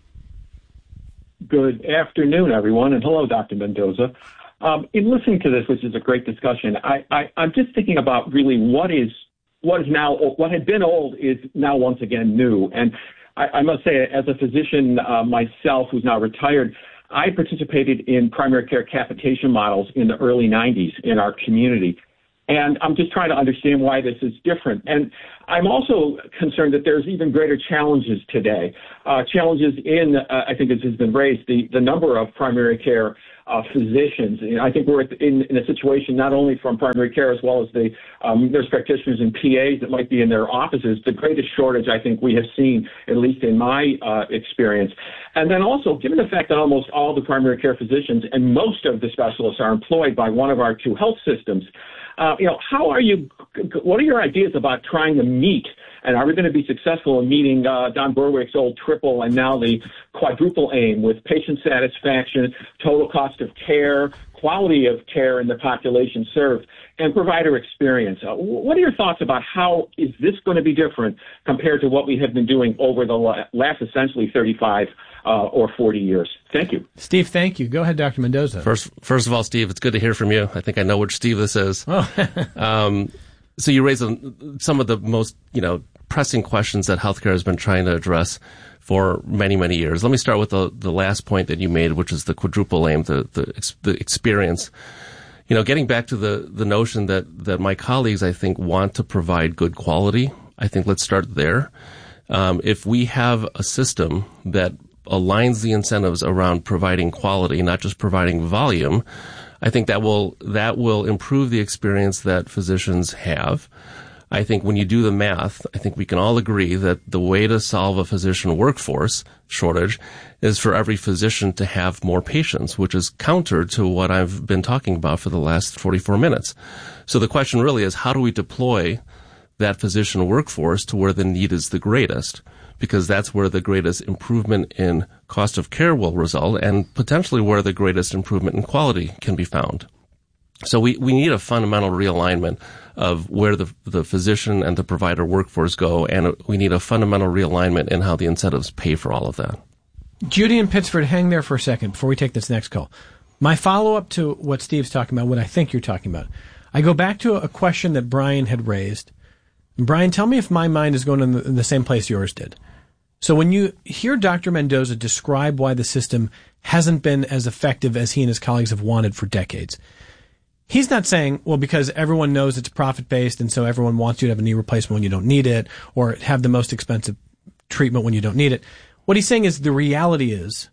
Good afternoon, everyone, and hello, Doctor Mendoza. Um, in listening to this, which is a great discussion, I, I, I'm just thinking about really what is what is now what had been old is now once again new. And I, I must say, as a physician uh, myself, who's now retired, I participated in primary care capitation models in the early nineties in our community. And I'm just trying to understand why this is different. And I'm also concerned that there's even greater challenges today. Uh, challenges in, uh, I think as has been raised, the, the number of primary care uh, physicians. And I think we're in, in a situation not only from primary care as well as the um, nurse practitioners and P As that might be in their offices, the greatest shortage I think we have seen, at least in my uh, experience. And then also, given the fact that almost all the primary care physicians and most of the specialists are employed by one of our two health systems, Uh, you know, how are you, what are your ideas about trying to meet, and are we going to be successful in meeting uh, Don Berwick's old triple and now the quadruple aim with patient satisfaction, total cost of care, quality of care in the population served, and provider experience? Uh, what are your thoughts about how is this going to be different compared to what we have been doing over the last essentially thirty-five uh, or forty years? Thank you. Steve, thank you. Go ahead, Doctor Mendoza. First, first of all, Steve, it's good to hear from you. I think I know which Steve this is. Oh. um, so you raised some of the most, you know, pressing questions that healthcare has been trying to address for many, many years. Let me start with the, the last point that you made, which is the quadruple aim, the, the, the experience. You know, getting back to the, the notion that, that my colleagues, I think, want to provide good quality, I think let's start there. Um, if we have a system that aligns the incentives around providing quality, not just providing volume, I think that will that will improve the experience that physicians have. I think when you do the math, I think we can all agree that the way to solve a physician workforce shortage is for every physician to have more patients, which is counter to what I've been talking about for the last forty-four minutes. So the question really is, how do we deploy that physician workforce to where the need is the greatest? Because that's where the greatest improvement in cost of care will result, and potentially where the greatest improvement in quality can be found. So we, we need a fundamental realignment of where the, the physician and the provider workforce go, and we need a fundamental realignment in how the incentives pay for all of that. Judy in Pittsford, hang there for a second before we take this next call. My follow-up to what Steve's talking about, what I think you're talking about, I go back to a question that Brian had raised. Brian, tell me if my mind is going in the, in the same place yours did. So when you hear Doctor Mendoza describe why the system hasn't been as effective as he and his colleagues have wanted for decades, he's not saying, well, because everyone knows it's profit-based and so everyone wants you to have a knee replacement when you don't need it, or have the most expensive treatment when you don't need it. What he's saying is the reality is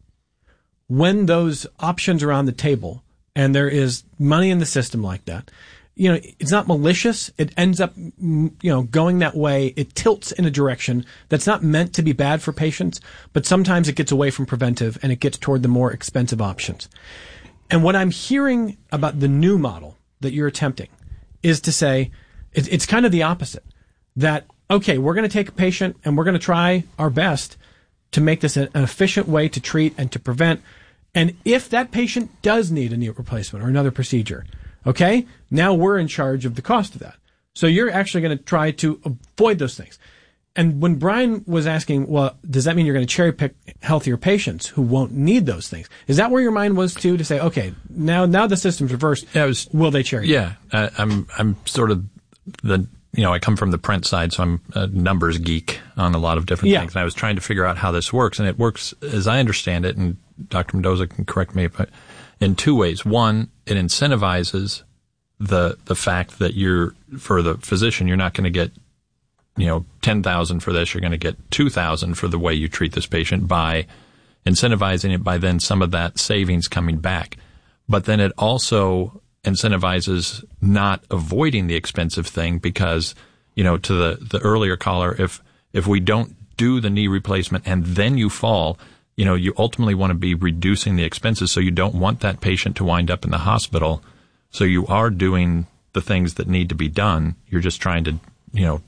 when those options are on the table and there is money in the system like that, you know, it's not malicious. It ends up, you know, going that way. It tilts in a direction that's not meant to be bad for patients, but sometimes it gets away from preventive and it gets toward the more expensive options. And what I'm hearing about the new model that you're attempting is to say, it, it's kind of the opposite. That, okay, we're going to take a patient and we're going to try our best to make this an efficient way to treat and to prevent. And if that patient does need a knee replacement or another procedure, okay, now we're in charge of the cost of that. So you're actually going to try to avoid those things. And when Brian was asking, well, does that mean you're going to cherry pick healthier patients who won't need those things? Is that where your mind was too, to say, okay, now now the system's reversed, yeah, it was, will they cherry pick? Yeah, uh, I'm I'm sort of the, you know, I come from the print side, so I'm a numbers geek on a lot of different yeah. things. And I was trying to figure out how this works. And it works, as I understand it, and Doctor Mendoza can correct me, but in two ways. One, it incentivizes the the fact that you're, for the physician, you're not going to get, you know, ten thousand for this, you're going to get two thousand for the way you treat this patient, by incentivizing it by then some of that savings coming back. But then it also incentivizes not avoiding the expensive thing, because, you know, to the, the earlier caller, if, if we don't do the knee replacement and then you fall, you know, you ultimately want to be reducing the expenses. So you don't want that patient to wind up in the hospital. So you are doing the things that need to be done. You're just trying to, you know,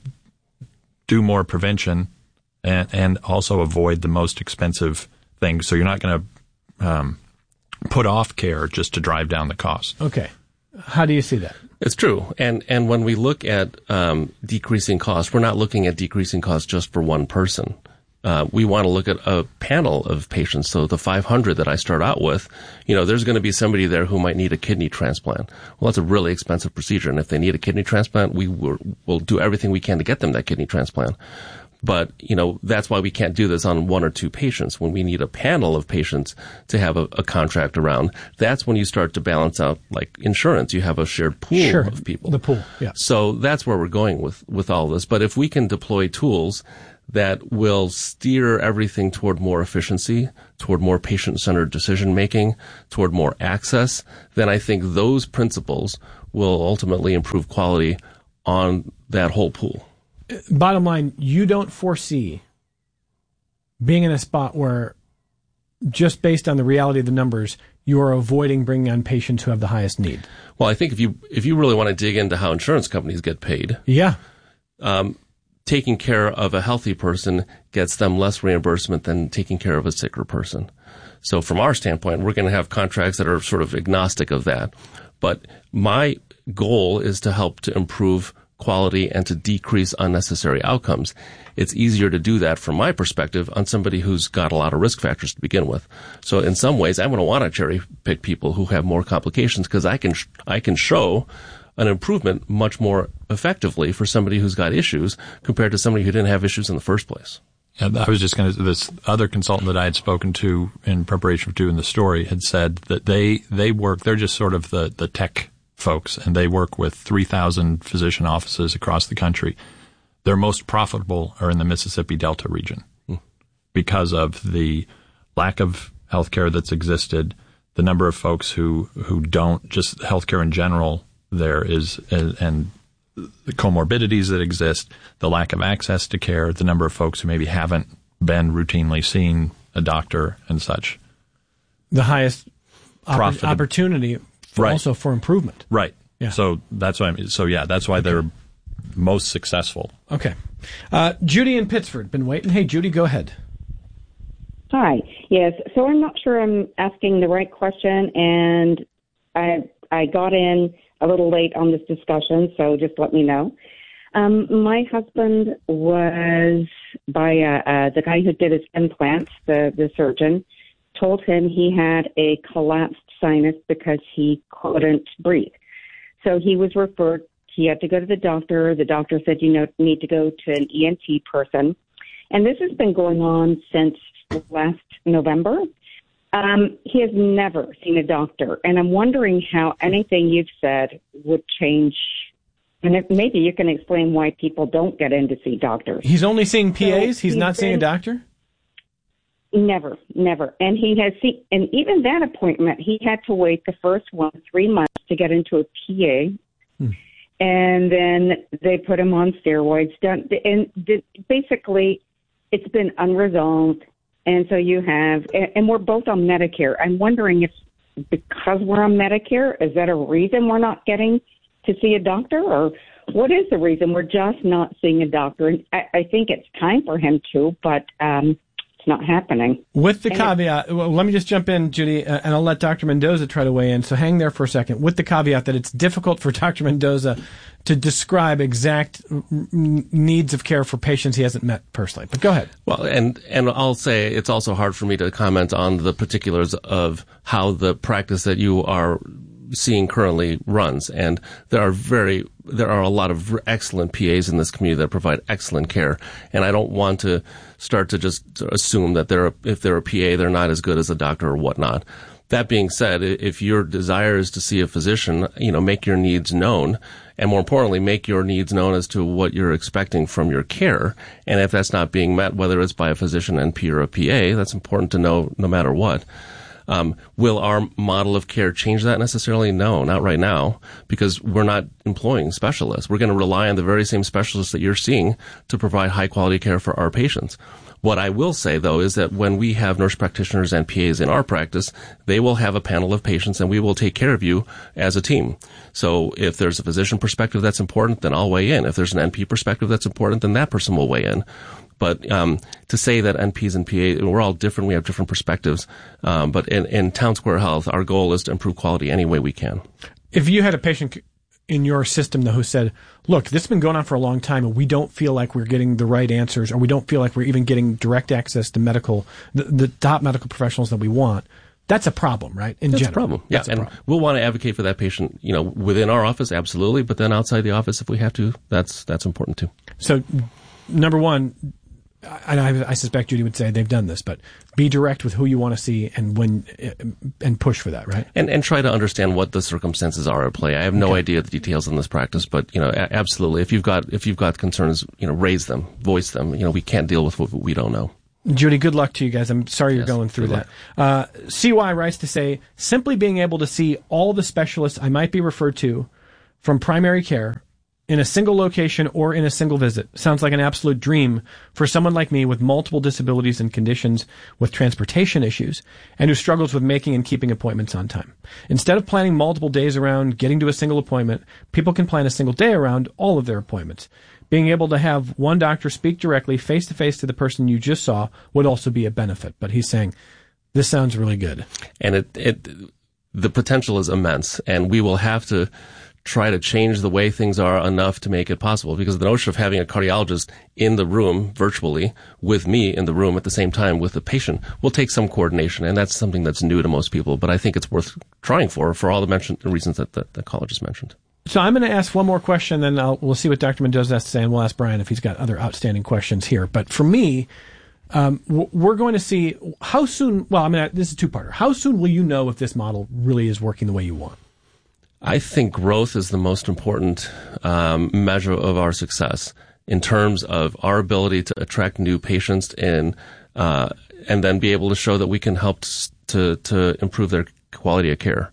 do more prevention and, and also avoid the most expensive things. So you're not going to um, put off care just to drive down the cost. Okay. How do you see that? It's true. And and when we look at um, decreasing costs, we're not looking at decreasing costs just for one person. Uh, we want to look at a panel of patients. So the five hundred that I start out with, you know, there's going to be somebody there who might need a kidney transplant. Well, that's a really expensive procedure. And if they need a kidney transplant, we will we'll do everything we can to get them that kidney transplant. But, you know, that's why we can't do this on one or two patients. When we need a panel of patients to have a, a contract around, that's when you start to balance out, like insurance. You have a shared pool sure, of people. The pool, yeah. So that's where we're going with, with all this. But if we can deploy tools that will steer everything toward more efficiency, toward more patient-centered decision-making, toward more access, then I think those principles will ultimately improve quality on that whole pool. Bottom line, you don't foresee being in a spot where, just based on the reality of the numbers, you are avoiding bringing on patients who have the highest need. Well, I think if you if you really want to dig into how insurance companies get paid, yeah, um, taking care of a healthy person gets them less reimbursement than taking care of a sicker person. So from our standpoint, we're going to have contracts that are sort of agnostic of that. But my goal is to help to improve quality and to decrease unnecessary outcomes. It's easier to do that from my perspective on somebody who's got a lot of risk factors to begin with. So in some ways, I'm going to want to cherry pick people who have more complications because I can, sh- I can show an improvement much more effectively for somebody who's got issues compared to somebody who didn't have issues in the first place. Yeah, I was just going to, this other consultant that I had spoken to in preparation for doing the story had said that they, they work, they're just sort of the, the tech folks, and they work with three thousand physician offices across the country. Their most profitable are in the Mississippi Delta region hmm. because of the lack of healthcare that's existed, the number of folks who, who don't, just healthcare in general there is, and the comorbidities that exist, the lack of access to care, the number of folks who maybe haven't been routinely seeing a doctor and such. The highest opp- opportunity for right. also for improvement. Right. Yeah. So that's why I'm, so yeah, that's why okay. they're most successful. Okay. Uh, Judy in Pittsford, been waiting. Hey, Judy, go ahead. Hi. Yes. So I'm not sure I'm asking the right question, and I I got in a little late on this discussion, so just let me know. Um, my husband was by uh, uh, the guy who did his implants, the, the surgeon, told him he had a collapsed sinus because he couldn't breathe. So he was referred, he had to go to the doctor. The doctor said, you know, need to go to an E N T person. And this has been going on since last November. Um, he has never seen a doctor, and I'm wondering how anything you've said would change. And if maybe you can explain why people don't get in to see doctors. He's only seeing P As? So he's, he's not been, seeing a doctor? Never, never. And he has seen, and even that appointment, he had to wait the first one, three months to get into a P A. Hmm. And then they put him on steroids. Done, and basically, it's been unresolved. And so you have, and we're both on Medicare. I'm wondering if because we're on Medicare, is that a reason we're not getting to see a doctor? Or what is the reason we're just not seeing a doctor? And I, I think it's time for him to, but um, it's not happening. With the and caveat, well, let me just jump in, Judy, uh, and I'll let Doctor Mendoza try to weigh in. So hang there for a second. With the caveat that it's difficult for Doctor Mendoza to describe exact needs of care for patients he hasn't met personally. But go ahead. Well, and, and I'll say it's also hard for me to comment on the particulars of how the practice that you are seeing currently runs. And there are very, there are a lot of excellent P As in this community that provide excellent care. And I don't want to start to just assume that they're, if they're a P A, they're not as good as a doctor or whatnot. That being said, if your desire is to see a physician, you know, make your needs known, and more importantly, make your needs known as to what you're expecting from your care. And if that's not being met, whether it's by a physician, N P, or a P A, that's important to know no matter what. Um, will our model of care change that necessarily? No, not right now, because we're not employing specialists. We're going to rely on the very same specialists that you're seeing to provide high quality care for our patients. What I will say, though, is that when we have nurse practitioners and P As in our practice, they will have a panel of patients, and we will take care of you as a team. So if there's a physician perspective that's important, then I'll weigh in. If there's an N P perspective that's important, then that person will weigh in. But um, to say that N Ps and P As, we're all different, we have different perspectives. Um, but in, in Town Square Health, our goal is to improve quality any way we can. If you had a patient in your system, though, who said, look, this has been going on for a long time and we don't feel like we're getting the right answers, or we don't feel like we're even getting direct access to medical, the, the top medical professionals that we want, that's a problem, right? In That's general. a problem. Yeah. That's a and problem. we'll want to advocate for that patient, you know, within our office, absolutely. But then outside the office, if we have to, that's, that's important too. So, number one, I, I, I suspect Judy would say they've done this, but be direct with who you want to see and when, and push for that, right? And and try to understand what the circumstances are at play. I have no Okay. idea the details in this practice, but you know, a- absolutely. If you've got if you've got concerns, you know, raise them, voice them. You know, we can't deal with what we don't know. Judy, good luck to you guys. I'm sorry you're Yes, going through good that. Uh, C Y writes to say, simply being able to see all the specialists I might be referred to from primary care in a single location or in a single visit sounds like an absolute dream for someone like me with multiple disabilities and conditions, with transportation issues, and who struggles with making and keeping appointments on time. Instead of planning multiple days around getting to a single appointment, people can plan a single day around all of their appointments. Being able to have one doctor speak directly face to face to the person you just saw would also be a benefit. But he's saying, this sounds really good. And it it the potential is immense, and we will have to try to change the way things are enough to make it possible, because the notion of having a cardiologist in the room virtually with me in the room at the same time with the patient will take some coordination, and that's something that's new to most people, but I think it's worth trying for for all the mentioned reasons that the, the caller just mentioned. So I'm going to ask one more question, then I'll, we'll see what Doctor Mendoza has to say, and we'll ask Brian if he's got other outstanding questions here. But for me, um, we're going to see how soon, well, I mean, this is a two-parter. How soon will you know if this model really is working the way you want? I think growth is the most important um, measure of our success in terms of our ability to attract new patients and uh, and then be able to show that we can help to to improve their quality of care.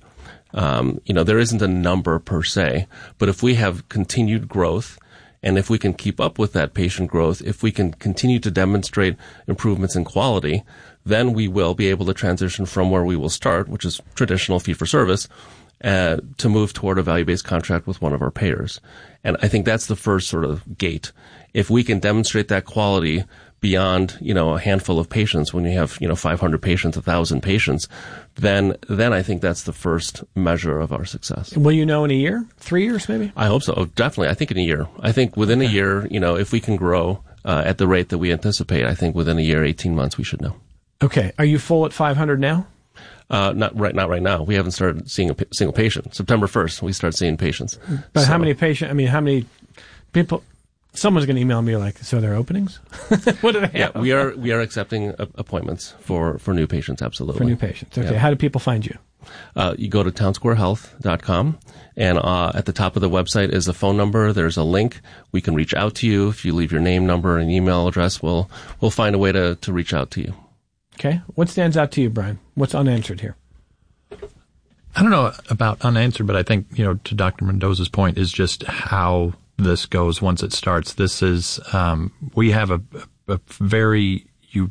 Um, you know, there isn't a number per se, but if we have continued growth, and if we can keep up with that patient growth, if we can continue to demonstrate improvements in quality, then we will be able to transition from where we will start, which is traditional fee-for-service, uh, to move toward a value-based contract with one of our payers. And I think that's the first sort of gate. If we can demonstrate that quality beyond, you know, a handful of patients, when you have, you know, five hundred patients, one thousand patients, then then I think that's the first measure of our success. Will you know in a year? Three years, maybe? I hope so. Oh, definitely. I think in a year. I think within Okay. a year, you know, if we can grow uh, at the rate that we anticipate, I think within a year, eighteen months, we should know. Okay. Are you full at five hundred now? Uh, not right, not right now. We haven't started seeing a p- single patient. September first, we start seeing patients. But So- how many patient? I mean, how many people? Someone's going to email me like, so there are openings? What do they Yeah, have? we are we are accepting uh, appointments for, for new patients. Absolutely, For new patients. Okay. Yeah. How do people find you? Uh, you go to town square health dot com, and uh, at the top of the website is a phone number. There's a link. We can reach out to you if you leave your name, number, and email address. We'll we'll find a way to, to reach out to you. Okay. What stands out to you, Brian? What's unanswered here? I don't know about unanswered, but I think, you know, to Doctor Mendoza's point is just how this goes once it starts. This is, um, we have a, a very u-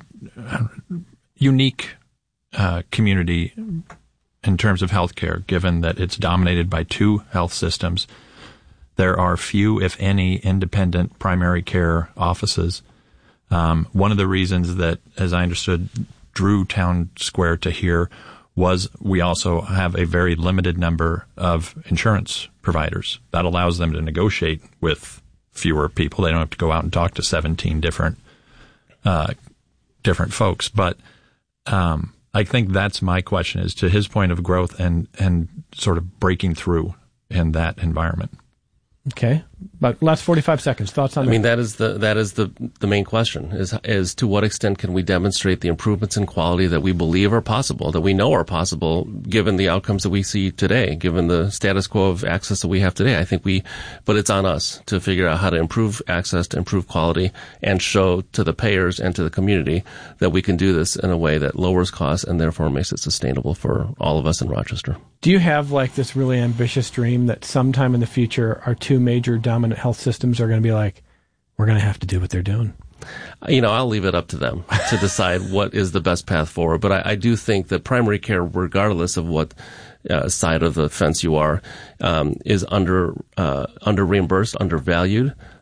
unique uh, community in terms of healthcare, given that it's dominated by two health systems. There are few, if any, independent primary care offices. Um, one of the reasons that, as I understood, drew Town Square to here was we also have a very limited number of insurance providers. That allows them to negotiate with fewer people. They don't have to go out and talk to seventeen different uh, different folks. But um, I think that's my question, is to his point of growth and, and sort of breaking through in that environment. Okay. But last forty-five seconds. Thoughts on I that? mean, that is the that is the the main question, is is to what extent can we demonstrate the improvements in quality that we believe are possible, that we know are possible, given the outcomes that we see today, given the status quo of access that we have today. I think we, but it's on us to figure out how to improve access, to improve quality, and show to the payers and to the community that we can do this in a way that lowers costs and therefore makes it sustainable for all of us in Rochester. Do you have like this really ambitious dream that sometime in the future our two major dominant health systems are going to be like, we're going to have to do what they're doing? You know, I'll leave it up to them to decide what is the best path forward. But I, I do think that primary care, regardless of what uh, side of the fence you are, um, is under uh, under reimbursed, undervalued.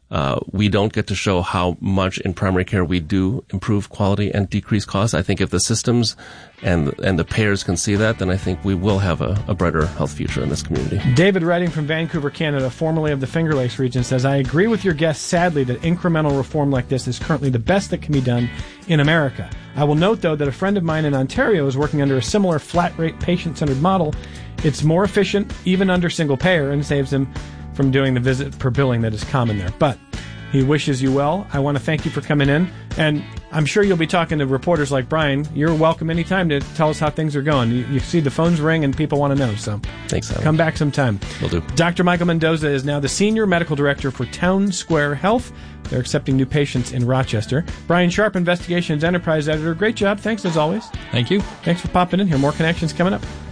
Uh, we don't get to show how much in primary care we do improve quality and decrease costs. I think if the systems and and the payers can see that, then I think we will have a, a brighter health future in this community. David writing from Vancouver, Canada, formerly of the Finger Lakes region, says, I agree with your guest sadly that incremental reform like this is currently the best that can be done in America. I will note, though, that a friend of mine in Ontario is working under a similar flat-rate, patient-centered model. It's more efficient, even under single payer, and saves him from doing the visit per billing that is common there. But he wishes you well. I want to thank you for coming in. And I'm sure you'll be talking to reporters like Brian. You're welcome anytime to tell us how things are going. You, you see the phones ring and people want to know. So thanks, Alan. Come back sometime. Will do. Doctor Michael Mendoza is now the Senior Medical Director for Town Square Health. They're accepting new patients in Rochester. Brian Sharp, Investigations Enterprise Editor. Great job. Thanks as always. Thank you. Thanks for popping in here. More Connections coming up.